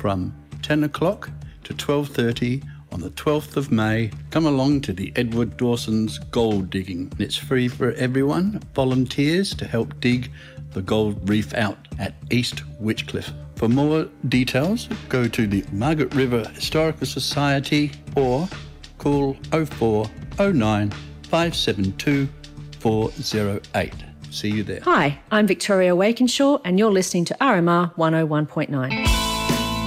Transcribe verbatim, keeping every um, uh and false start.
from ten o'clock to twelve thirty on the twelfth of May. Come along to the Edward Dawson's Gold Digging. It's free for everyone. Volunteers to help dig the gold reef out at East Witchcliffe. For more details, go to the Margaret River Historical Society or call oh four oh nine, five seven two, four oh eight. See you there. Hi, I'm Victoria Wakenshaw and you're listening to R M R one oh one point nine.